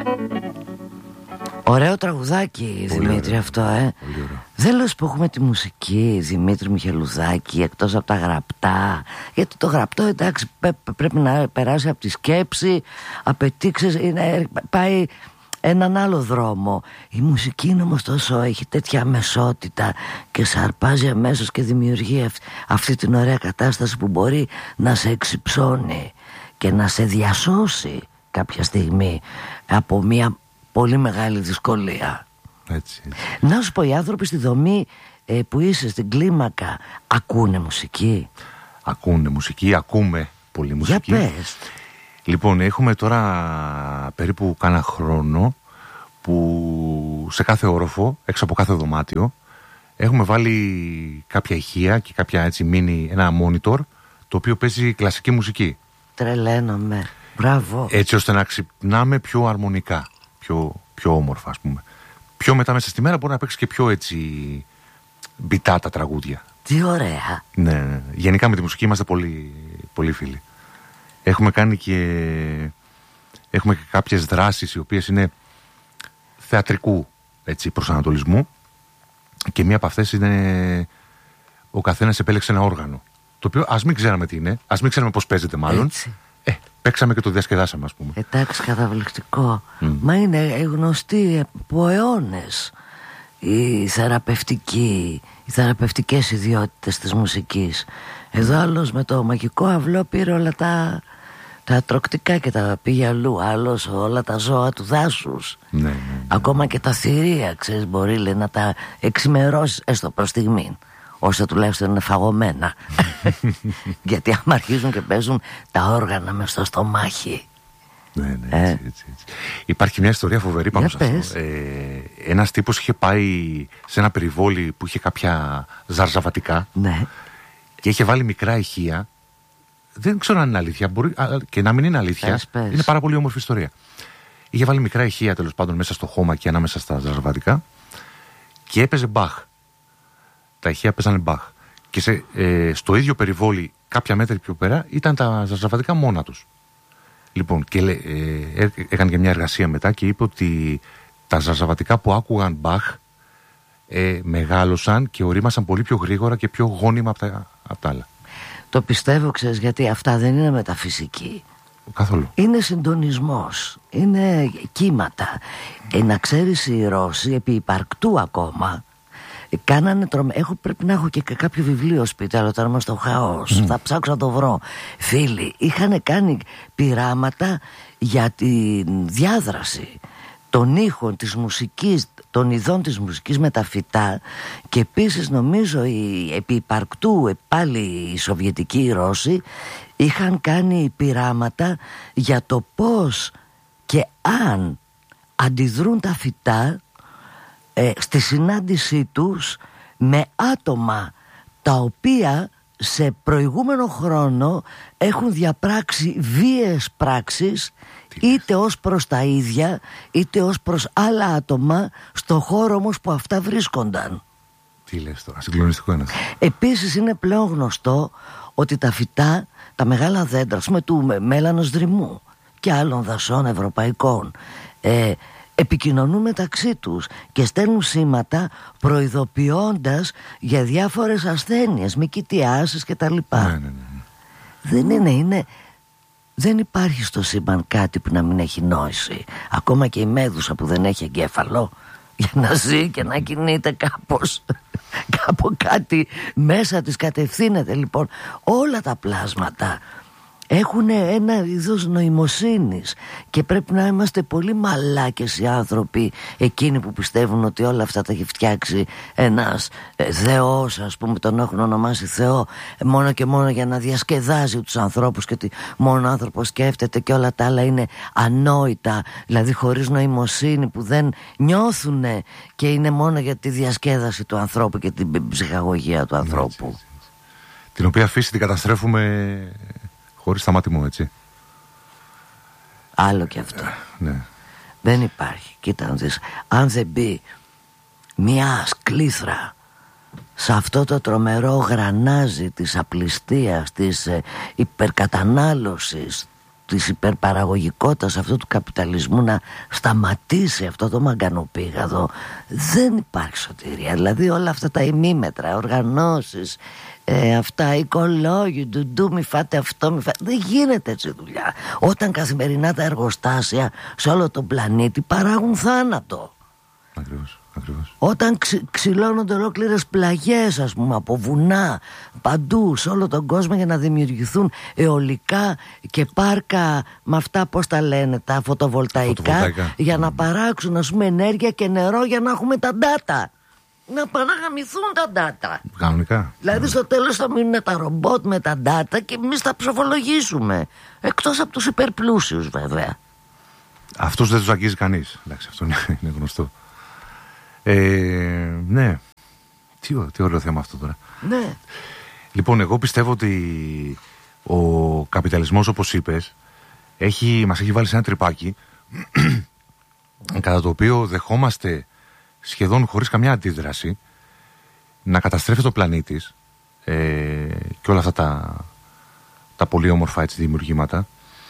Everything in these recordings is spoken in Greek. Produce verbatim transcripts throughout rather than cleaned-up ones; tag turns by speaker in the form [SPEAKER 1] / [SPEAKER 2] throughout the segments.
[SPEAKER 1] Ωραίο τραγουδάκι, πολύ Δημήτρη, ωραίο. Αυτό, ε. Δεν λες που έχουμε τη μουσική, Δημήτρη Μιχελουδάκη, εκτός από τα γραπτά. Γιατί το γραπτό, εντάξει, πρέπει να περάσει από τη σκέψη, απαιτεί, είναι, πάει έναν άλλο δρόμο. Η μουσική είναι όμως τόσο, έχει τέτοια αμεσότητα και σε αρπάζει αμέσως και δημιουργεί αυτή την ωραία κατάσταση που μπορεί να σε εξυψώνει και να σε διασώσει κάποια στιγμή από μια πολύ μεγάλη δυσκολία. Έτσι, έτσι. Να σου πω, οι άνθρωποι στη δομή ε, που είσαι, στην κλίμακα, ακούνε μουσική?
[SPEAKER 2] Ακούνε μουσική, ακούμε πολύ μουσική.
[SPEAKER 1] Για πες.
[SPEAKER 2] Λοιπόν, έχουμε τώρα περίπου κάνα χρόνο που σε κάθε όροφο, έξω από κάθε δωμάτιο, έχουμε βάλει κάποια ηχεία και κάποια έτσι μίνι, ένα monitor, το οποίο παίζει κλασική μουσική.
[SPEAKER 1] Τρελαίνομαι. Μπράβο.
[SPEAKER 2] Έτσι ώστε να ξυπνάμε πιο αρμονικά, πιο, πιο όμορφα, ας πούμε. Πιο μετά μέσα στη μέρα μπορεί να παίξει και πιο έτσι μπιτά τα τραγούδια.
[SPEAKER 1] Τι ωραία.
[SPEAKER 2] Ναι, ναι. Γενικά με τη μουσική είμαστε πολύ, πολύ φίλοι. Έχουμε κάνει και έχουμε και κάποιες δράσεις οι οποίες είναι θεατρικού έτσι, προσανατολισμού, και μία από αυτές είναι ο καθένας επέλεξε ένα όργανο, το οποίο ας μην ξέραμε τι είναι, ας μην ξέραμε πώς παίζεται μάλλον.
[SPEAKER 1] Έτσι.
[SPEAKER 2] Ε, παίξαμε και το διασκεδάσαμε, ας πούμε.
[SPEAKER 1] Εντάξει, καταπληκτικό. Mm. Μα είναι γνωστή από αιώνες η θεραπευτική, οι θεραπευτικές ιδιότητες της μουσικής. Εδώ άλλος με το μαγικό αυλό πήρε όλα τα, τα τροκτικά και τα πήγε αλλού. Άλλος όλα τα ζώα του δάσους.
[SPEAKER 2] Ναι, ναι, ναι.
[SPEAKER 1] Ακόμα και τα θηρία, ξέρεις, μπορεί λέει, να τα εξημερώσει έστω προς στιγμή, ώστε τουλάχιστον είναι φαγωμένα. Γιατί άμα αρχίζουν και παίζουν τα όργανα μες στο στομάχι.
[SPEAKER 2] Ναι, ναι, έτσι, ε. έτσι, έτσι. Υπάρχει μια ιστορία φοβερή πάνω σε αυτό. Ε, ένας τύπος είχε πάει σε ένα περιβόλι που είχε κάποια ζαρζαβατικά, ναι, και είχε βάλει μικρά ηχεία. Δεν ξέρω αν είναι αλήθεια, μπορεί και να μην είναι αλήθεια. Πες, πες. Είναι πάρα πολύ όμορφη ιστορία. Είχε βάλει μικρά ηχεία τέλος πάντων μέσα στο χώμα και ανάμεσα στα ζαρζαβατικά και έπαιζε Μπαχ. Τα ηχεία παίζανε Μπαχ. Και σε, ε, στο ίδιο περιβόλι, κάποια μέτρα πιο πέρα, ήταν τα ζαρζαβατικά μόνα τους. Λοιπόν, και ε, έκανε και μια εργασία μετά και είπε ότι τα ζαρζαβατικά που άκουγαν Μπαχ ε, μεγάλωσαν και ορίμασαν πολύ πιο γρήγορα και πιο γόνιμα από τα, από τα άλλα.
[SPEAKER 1] Το πιστεύω, ξέρεις, γιατί αυτά δεν είναι μεταφυσική.
[SPEAKER 2] Καθόλου.
[SPEAKER 1] Είναι συντονισμός, είναι κύματα. Ε, να ξέρεις, οι Ρώσοι επί υπαρκτού ακόμα κάνανε τρομε... Έχω, πρέπει να έχω και κάποιο βιβλίο σπίτι, αλλά τώρα είμαστε στο χαός. Mm. Θα ψάξω να το βρω. Φίλοι, είχαν κάνει πειράματα για τη διάδραση των ήχων της μουσικής, των ειδών της μουσικής με τα φυτά, και επίσης νομίζω οι επί υπαρκτού πάλι οι Σοβιετικοί, οι Ρώσοι, είχαν κάνει πειράματα για το πώς και αν αντιδρούν τα φυτά ε, στη συνάντησή τους με άτομα τα οποία σε προηγούμενο χρόνο έχουν διαπράξει βίαιες πράξεις, είτε ως προς τα ίδια είτε ως προς άλλα άτομα στο χώρο όμως που αυτά βρίσκονταν.
[SPEAKER 2] Τι λες τώρα, συγκλονιστικό είναι.
[SPEAKER 1] Επίσης είναι πλέον γνωστό ότι τα φυτά, τα μεγάλα δέντρα, ας πούμε του μέλανος δρυμού και άλλων δασών ευρωπαϊκών, ε, επικοινωνούν μεταξύ τους και στέλνουν σήματα προειδοποιώντας για διάφορες ασθένειες, μικητιάσεις και τα λοιπά.
[SPEAKER 2] Ναι, ναι, ναι.
[SPEAKER 1] Δεν είναι, είναι... Δεν υπάρχει στο σύμπαν κάτι που να μην έχει νόηση. Ακόμα και η μέδουσα που δεν έχει εγκέφαλο, για να ζει και να κινείται κάπως, κάπου κάτι μέσα της κατευθύνεται. Λοιπόν, όλα τα πλάσματα έχουν ένα είδος νοημοσύνης και πρέπει να είμαστε πολύ μαλάκες οι άνθρωποι, εκείνοι που πιστεύουν ότι όλα αυτά τα έχει φτιάξει ένας ε, θεός, ας πούμε, τον έχουν ονομάσει Θεό μόνο και μόνο για να διασκεδάζει τους ανθρώπους, και ότι μόνο ο άνθρωπος σκέφτεται και όλα τα άλλα είναι ανόητα, δηλαδή χωρίς νοημοσύνη, που δεν νιώθουν και είναι μόνο για τη διασκέδαση του ανθρώπου και την ψυχαγωγία του ανθρώπου.
[SPEAKER 2] Έτσι, έτσι. Την οποία φύση την καταστρέφουμε χωρίς σταματημό, έτσι.
[SPEAKER 1] Άλλο και αυτό.
[SPEAKER 2] Ναι.
[SPEAKER 1] Δεν υπάρχει. Κοίτα να δεις, αν δεν μπει μια σκλήθρα σε αυτό το τρομερό γρανάζι της απληστίας, της ε, υπερκατανάλωσης, της υπερπαραγωγικότητας αυτού του καπιταλισμού να σταματήσει αυτό το μαγκανοπήγαδο, δεν υπάρχει σωτηρία. Δηλαδή όλα αυτά τα ημίμετρα, οργανώσεις, ε, αυτά, οικολόγοι, ντουντού, μη φάτε αυτό, μη φάτε. Δεν γίνεται έτσι δουλειά. Όταν καθημερινά τα εργοστάσια σε όλο τον πλανήτη παράγουν θάνατο.
[SPEAKER 2] Ακριβώς. Ακριβώς.
[SPEAKER 1] Όταν ξυ, ξυλώνονται ολόκληρες πλαγιές, ας πούμε, από βουνά παντού σε όλο τον κόσμο για να δημιουργηθούν αιωλικά και πάρκα με αυτά, πώς τα λένε, τα φωτοβολταϊκά, φωτοβολταϊκά. για να παράξουν, ας πούμε, ενέργεια και νερό για να έχουμε τα data. Να παραγαμηθούν τα data.
[SPEAKER 2] Κανονικά.
[SPEAKER 1] Δηλαδή
[SPEAKER 2] mm. στο
[SPEAKER 1] τέλος θα μείνουν τα ρομπότ με τα data και εμείς θα ψοφολογήσουμε. Εκτός από τους υπερπλούσιους, βέβαια.
[SPEAKER 2] Αυτούς δεν τους αγγίζει κανείς. Εντάξει, αυτό είναι, είναι γνωστό. Ε, ναι. Τι, τι ωραίο θέμα αυτό τώρα.
[SPEAKER 1] Ναι.
[SPEAKER 2] Λοιπόν, εγώ πιστεύω ότι ο καπιταλισμός, όπως είπες, έχει, μας έχει βάλει σε ένα τρυπάκι κατά το οποίο δεχόμαστε σχεδόν χωρίς καμιά αντίδραση να καταστρέφει το πλανήτης ε, και όλα αυτά τα, τα πολύ όμορφα έτσι, δημιουργήματα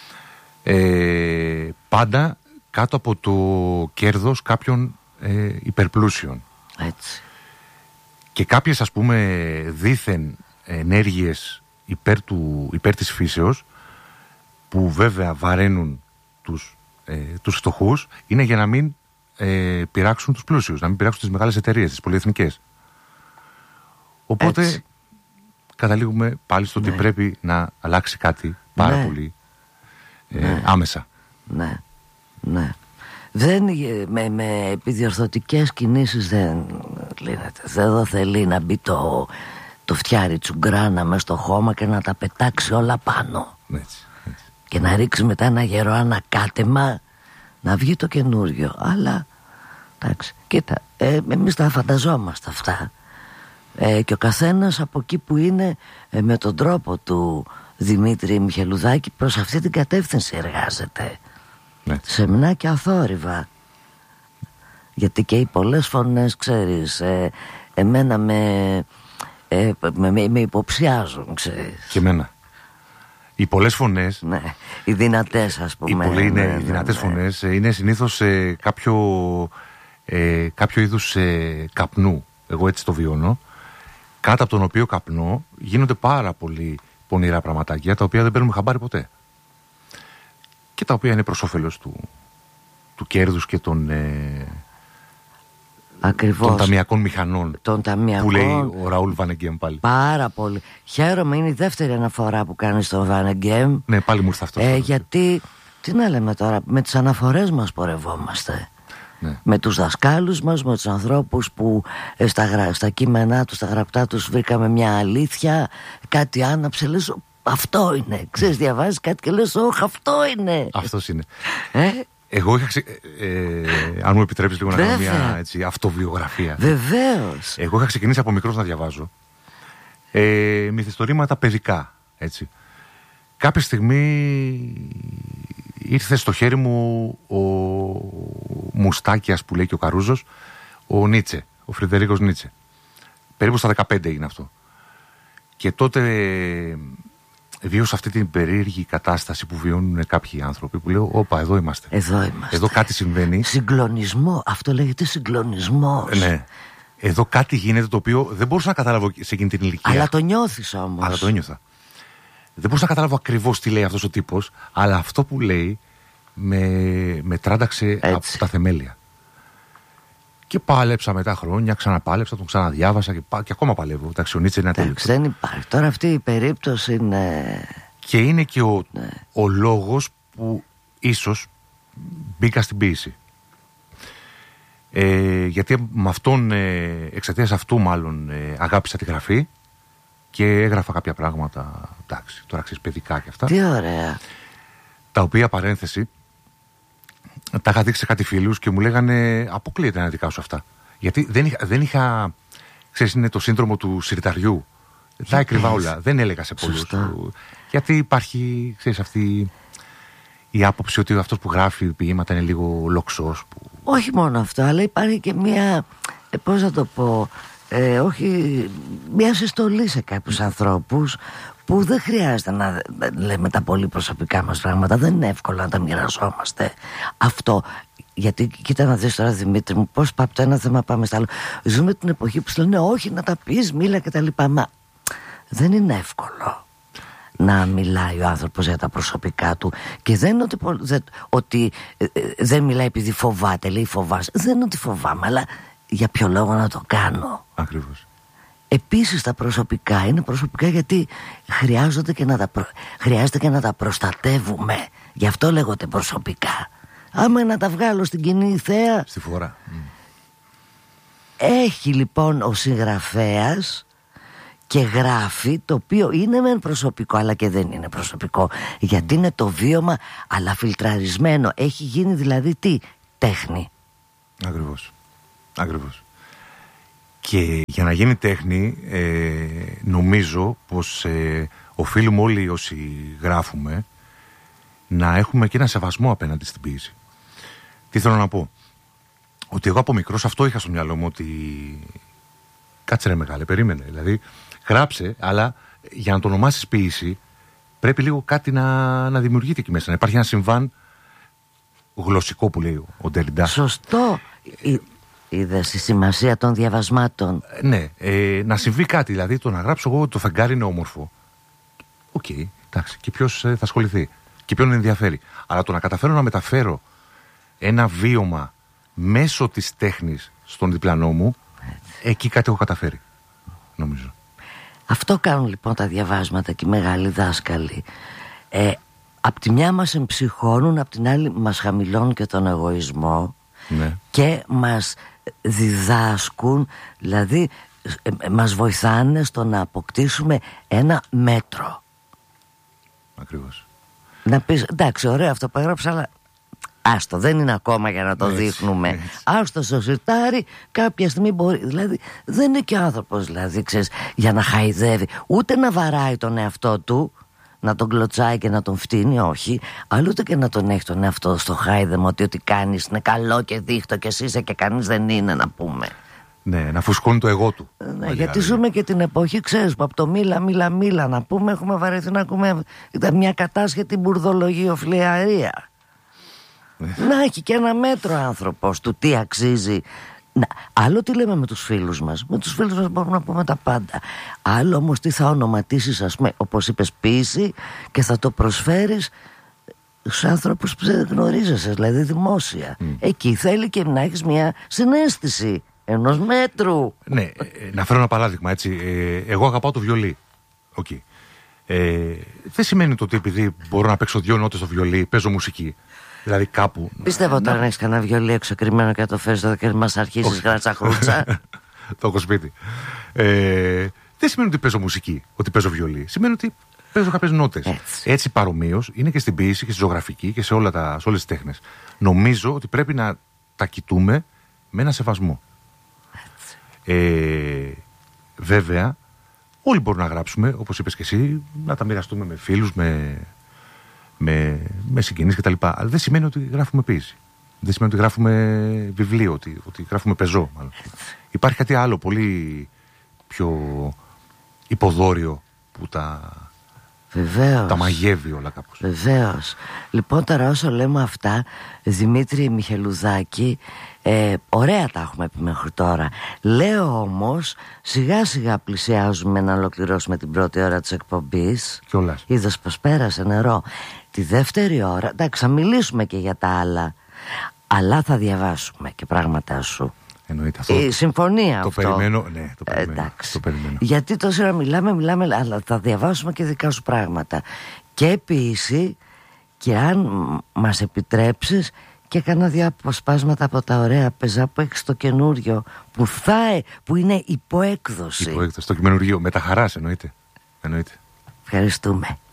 [SPEAKER 2] ε, πάντα κάτω από το κέρδος κάποιων ε, υπερπλούσιων.
[SPEAKER 1] Έτσι.
[SPEAKER 2] Και κάποιες, ας πούμε, δήθεν ενέργειες υπέρ, του, υπέρ της φύσεως, που βέβαια βαραίνουν τους, ε, τους φτωχούς, είναι για να μην ε, πειράξουν τους πλούσιους, να μην πειράξουν τις μεγάλες εταιρείες, τις πολυεθνικές. Οπότε έτσι. Καταλήγουμε πάλι στο ναι. ότι πρέπει να αλλάξει κάτι πάρα ναι. πολύ ε, ναι. άμεσα.
[SPEAKER 1] Ναι, ναι. Δεν, με, με επιδιορθωτικές κινήσεις δεν λύνεται. Εδώ θέλει να μπει το, το φτιάρι τσουγκράνα μες στο χώμα και να τα πετάξει όλα πάνω.
[SPEAKER 2] Έτσι, έτσι.
[SPEAKER 1] Και να ρίξει μετά ένα γερό ανακάτεμα να βγει το καινούριο. Αλλά εντάξει, κοίτα, ε, εμείς τα φανταζόμαστε αυτά ε, και ο καθένας από εκεί που είναι ε, με τον τρόπο του Δημήτρη Μιχελουδάκη προς αυτή την κατεύθυνση εργάζεται. Ναι. Σεμνά και αθόρυβα. Γιατί και οι πολλές φωνές, ξέρεις, ε, εμένα με, ε, με, με, με υποψιάζουν, ξέρεις.
[SPEAKER 2] Και εμένα. Οι πολλές φωνές,
[SPEAKER 1] ναι, οι δυνατές, ας πούμε.
[SPEAKER 2] Οι, πολλοί, ναι,
[SPEAKER 1] ναι,
[SPEAKER 2] οι δυνατές
[SPEAKER 1] ναι, ναι.
[SPEAKER 2] φωνές είναι συνήθως ε, κάποιο, ε, κάποιο είδους ε, καπνού. Εγώ έτσι το βιώνω. Κάτω από τον οποίο καπνό γίνονται πάρα πολύ πονηρά πραγματάκια, τα οποία δεν παίρνουμε χαμπάρι ποτέ. Και τα οποία είναι προς όφελος του, του κέρδους και των, ε, των ταμιακών μηχανών,
[SPEAKER 1] των ταμιακών,
[SPEAKER 2] που λέει ο Ραούλ Βανεγκέμ πάλι.
[SPEAKER 1] Πάρα πολύ. Χαίρομαι, είναι η δεύτερη αναφορά που κάνει στον Βανεγκέμ.
[SPEAKER 2] Ναι, πάλι μου ήρθε αυτό.
[SPEAKER 1] Ε, γιατί, τι να λέμε τώρα, με τις αναφορές μας πορευόμαστε. Ναι. Με τους δασκάλους μας, με τους ανθρώπους που ε, στα, στα κείμενά τους, στα γραπτά τους βρήκαμε μια αλήθεια, κάτι άναψε, λες, αυτό είναι. Ξέρεις, διαβάζεις κάτι και λες, όχι, αυτό είναι.
[SPEAKER 2] Αυτός είναι.
[SPEAKER 1] Ε?
[SPEAKER 2] Εγώ είχα, ξε... ε, αν μου επιτρέψεις λίγο να κάνω μια έτσι, αυτοβιογραφία.
[SPEAKER 1] Βεβαίως.
[SPEAKER 2] Εγώ είχα ξεκινήσει από μικρός να διαβάζω ε, μυθιστορήματα παιδικά, έτσι. Κάποια στιγμή ήρθε στο χέρι μου ο Μουστάκιας που λέει και ο Καρούζος, ο Νίτσε, ο Φρεντερίκος Νίτσε. Περίπου στα δεκαπέντε έγινε αυτό. Και τότε βίωσα αυτή την περίεργη κατάσταση που βιώνουν κάποιοι άνθρωποι που λέω, όπα, εδώ είμαστε.
[SPEAKER 1] Εδώ είμαστε.
[SPEAKER 2] Εδώ κάτι συμβαίνει.
[SPEAKER 1] Συγκλονισμό, αυτό λέγεται συγκλονισμός.
[SPEAKER 2] Ναι. Εδώ κάτι γίνεται το οποίο δεν μπορούσα να καταλάβω σε εκείνη την ηλικία.
[SPEAKER 1] Αλλά το νιώθεις όμως.
[SPEAKER 2] Αλλά το ένιωθα. Δεν μπορούσα να καταλάβω ακριβώς τι λέει αυτός ο τύπος, αλλά αυτό που λέει με, με τράνταξε έτσι από τα θεμέλια. Και πάλεψα μετά χρόνια, ξαναπάλεψα, τον ξαναδιάβασα και, και ακόμα παλεύω. Εντάξει, ο Νίτσε είναι ατέλειωτος.
[SPEAKER 1] Δεν υπάρχει. Τώρα αυτή η περίπτωση είναι.
[SPEAKER 2] Και είναι και ο,
[SPEAKER 1] ναι.
[SPEAKER 2] ο λόγος που ίσως μπήκα στην ποίηση. Ε, γιατί με αυτόν, ε, εξαιτίας αυτού μάλλον, ε, αγάπησα τη γραφή και έγραφα κάποια πράγματα. Εντάξει, τώρα ξέρεις, παιδικά και αυτά.
[SPEAKER 1] Τι ωραία.
[SPEAKER 2] Τα οποία, παρένθεση, τα είχα δείξει σε κάτι φίλους και μου λέγανε αποκλείεται να δικά σου αυτά. Γιατί δεν είχα, δεν είχα ξέρεις, είναι το σύνδρομο του συρταριού. Τα έκρυβα όλα. Δεν έλεγα σε πολλούς. Γιατί υπάρχει, ξέρεις, αυτή η άποψη ότι αυτός που γράφει ποίηματα είναι λίγο λοξός. Που...
[SPEAKER 1] Όχι μόνο αυτό, αλλά υπάρχει και μία, πώς να το πω, ε, όχι, μια συστολή σε κάποιους ανθρώπους που δεν χρειάζεται να λέμε τα πολύ προσωπικά μας πράγματα. Δεν είναι εύκολο να τα μοιραζόμαστε. Αυτό, γιατί κοίτα να δεις τώρα, Δημήτρη μου, πώς από το ένα θέμα πάμε στο άλλο. Ζούμε την εποχή που σου λένε όχι να τα πεις, μίλα και τα λοιπά. Μα δεν είναι εύκολο να μιλάει ο άνθρωπος για τα προσωπικά του. Και δεν είναι ότι, δεν, ότι ε, δεν μιλάει επειδή φοβάται, λέει φοβάσαι. Δεν είναι ότι φοβάμαι, αλλά για ποιο λόγο να το κάνω.
[SPEAKER 2] Ακριβώς.
[SPEAKER 1] Επίσης τα προσωπικά είναι προσωπικά γιατί χρειάζονται και να τα προ... χρειάζεται και να τα προστατεύουμε. Γι' αυτό λέγονται προσωπικά. Άμα να τα βγάλω στην κοινή θέα.
[SPEAKER 2] Στη φορά. Mm.
[SPEAKER 1] Έχει λοιπόν ο συγγραφέας και γράφει, το οποίο είναι μεν προσωπικό αλλά και δεν είναι προσωπικό, γιατί είναι το βίωμα αλλά φιλτραρισμένο. Έχει γίνει δηλαδή τι? Τέχνη.
[SPEAKER 2] Ακριβώς. Ακριβώς. Και για να γίνει τέχνη ε, νομίζω πως ε, οφείλουμε όλοι όσοι γράφουμε να έχουμε και ένα σεβασμό απέναντι στην ποίηση. Τι θέλω να πω? Ότι εγώ από μικρός αυτό είχα στο μυαλό μου, ότι κάτσε ρε μεγάλε, περίμενε. Δηλαδή γράψε, αλλά για να το ονομάσεις ποίηση πρέπει λίγο κάτι να, να δημιουργείται εκεί μέσα. Να υπάρχει ένα συμβάν γλωσσικό που λέει ο Ντερντά.
[SPEAKER 1] Σωστό. Είδες τη σημασία των διαβασμάτων.
[SPEAKER 2] Ναι, ε, να συμβεί κάτι. Δηλαδή το να γράψω εγώ ότι το φεγγάρι είναι όμορφο. Οκ, okay, εντάξει. Και ποιος ε, θα ασχοληθεί και ποιον ενδιαφέρει. Αλλά το να καταφέρω να μεταφέρω ένα βίωμα μέσω της τέχνης στον διπλανό μου, έτσι, εκεί κάτι έχω καταφέρει, νομίζω.
[SPEAKER 1] Αυτό κάνουν λοιπόν τα διαβάσματα και οι μεγάλοι δάσκαλοι. Ε, απ' τη μια μας εμψυχώνουν, απ' την άλλη μας χαμηλώνουν και τον εγωισμό. Ναι. Και μας διδάσκουν, δηλαδή ε, μας βοηθάνε στο να αποκτήσουμε ένα μέτρο.
[SPEAKER 2] Ακριβώς.
[SPEAKER 1] Να πεις εντάξει, ωραίο αυτό που έγραψα, αλλά άστο, δεν είναι ακόμα για να το έτσι, δείχνουμε έτσι. Άστο στο σιρτάρι, κάποια στιγμή μπορεί. Δηλαδή δεν είναι και άνθρωπος, δηλαδή ξέρεις, για να χαϊδεύει, ούτε να βαράει τον εαυτό του, να τον κλωτσάει και να τον φτύνει, όχι. Αλλά ούτε και να τον έχει τον εαυτό στο χάιδεμα ότι ό,τι κάνεις είναι καλό και δείχτω και εσύ είσαι και κανείς δεν είναι, να πούμε.
[SPEAKER 2] Ναι, να φουσκώνει το εγώ του.
[SPEAKER 1] Ναι, γιατί ζούμε και την εποχή, ξέρεις, που από το μίλα, μίλα, μίλα να πούμε, έχουμε βαρεθεί να ακούμε μια κατάσχετη μπουρδολογιοφλιαρία. Να έχει και ένα μέτρο άνθρωπος του τι αξίζει. Να, άλλο τι λέμε με τους φίλους μας. Με τους φίλους μας μπορούμε να πούμε τα πάντα. Άλλο όμως τι θα ονοματίσεις, ας πούμε, όπως είπες, ποίηση, και θα το προσφέρεις στους άνθρωπους που δεν γνωρίζεσαι, δηλαδή δημόσια. Mm. Εκεί θέλει και να έχεις μια συναίσθηση ενός μέτρου.
[SPEAKER 2] Ναι, ε, να φέρω ένα παράδειγμα, έτσι. Ε, εγώ αγαπάω το βιολί. Okay. Ε, δεν σημαίνει το ότι επειδή μπορώ να παίξω δυο νότες στο βιολί, παίζω μουσική. Δηλαδή κάπου.
[SPEAKER 1] Πιστεύω όταν να... έχεις κανένα βιολί εξοκριμμένο και να το φέρεις εδώ και μας αρχίσεις γράτσα χρούτσα.
[SPEAKER 2] Το έχω σπίτι. Ε, δεν σημαίνει ότι παίζω μουσική, ότι παίζω βιολί. Σημαίνει ότι παίζω κάποιες νότες. Έτσι, Έτσι παρομοίως είναι και στην ποίηση και στη ζωγραφική και σε, όλα τα, σε όλες τις τέχνες. Νομίζω ότι πρέπει να τα κοιτούμε με ένα σεβασμό. Ε, βέβαια, όλοι μπορούν να γράψουμε, όπως είπες και εσύ, να τα μοιραστούμε με φίλους, με. με, με συγγενείς κτλ. Αλλά δεν σημαίνει ότι γράφουμε ποίηση. Δεν σημαίνει ότι γράφουμε βιβλίο, ότι, ότι γράφουμε πεζό. Μάλλον. Υπάρχει κάτι άλλο πολύ πιο υποδόριο που τα, τα μαγεύει όλα κάπως.
[SPEAKER 1] Βεβαίως. Λοιπόν, τώρα όσο λέμε αυτά, Δημήτρη Μιχελουδάκη, ε, ωραία τα έχουμε πει μέχρι τώρα. Λέω όμως, σιγά σιγά πλησιάζουμε να ολοκληρώσουμε την πρώτη ώρα της εκπομπής.
[SPEAKER 2] Κιόλας.
[SPEAKER 1] Είδες πως πέρασε νερό. Τη δεύτερη ώρα, εντάξει, θα μιλήσουμε και για τα άλλα, αλλά θα διαβάσουμε και πράγματα σου.
[SPEAKER 2] Εννοείται αυτό.
[SPEAKER 1] Η συμφωνία
[SPEAKER 2] το
[SPEAKER 1] αυτό.
[SPEAKER 2] Περιμένω, ναι, το περιμένω.
[SPEAKER 1] Εντάξει.
[SPEAKER 2] Το περιμένω.
[SPEAKER 1] Γιατί τόση ώρα μιλάμε, μιλάμε, αλλά θα διαβάσουμε και δικά σου πράγματα. Και ποίηση, και αν μας επιτρέψεις, και κάνα δύο αποσπάσματα από τα ωραία πεζά που έχεις στο καινούριο, που, θα, που είναι υποέκδοση.
[SPEAKER 2] Υποέκδοση, στο κειμενουργείο. Με τα χαράς εννοείται. εννοείται.
[SPEAKER 1] Ευχαριστούμε.